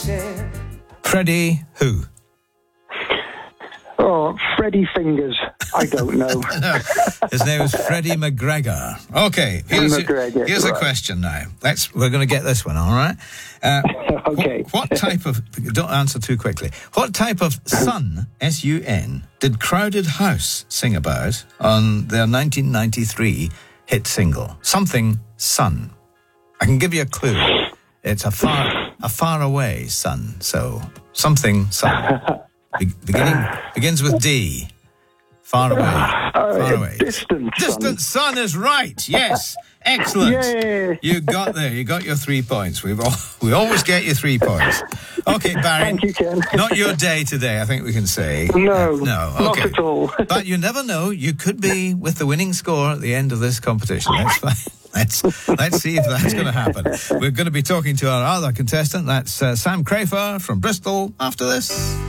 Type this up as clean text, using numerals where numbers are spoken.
Freddie who? Oh, Freddie Fingers. I don't know. His name is Freddie McGregor. Okay, here's a question now. We're going to get this one, all right? Okay. What type of... Don't answer too quickly. What type of sun, S-U-N, did Crowded House sing about on their 1993 hit single? Something sun. I can give you a clue. It's a far away sun. So, something sun. Begins with D. Far away. Distant sun is right. Yes. Excellent. Yay. You got there. You got your 3 points. We always get you 3 points. Okay, Barry. Thank you, Ken. Not your day today, I think we can say. No. Okay. Not at all. But you never know. You could be with the winning score at the end of this competition. That's fine. Let's see if that's going to happen. We're going to be talking to our other contestant. That's Sam Crafer from Bristol after this.